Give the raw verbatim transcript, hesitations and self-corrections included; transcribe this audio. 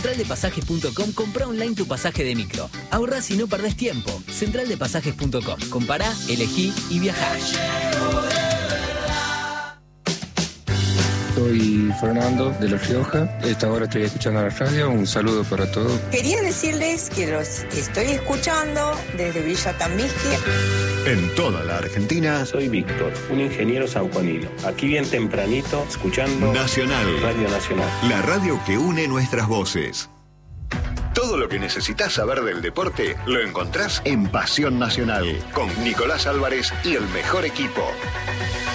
central de pasajes punto com, comprá online tu pasaje de micro. Ahorrás y no perdés tiempo. central de pasajes punto com. Compará, elegí y viajá. Soy Fernando de La Rioja. Esta hora estoy escuchando la radio. Un saludo para todos. Quería decirles que los estoy escuchando desde Villa Tambisky. En toda la Argentina. Soy Víctor, un ingeniero sanjuanino. Aquí bien tempranito, escuchando Nacional. Radio Nacional. La radio que une nuestras voces. Todo lo que necesitas saber del deporte lo encontrás en Pasión Nacional, con Nicolás Álvarez y el mejor equipo.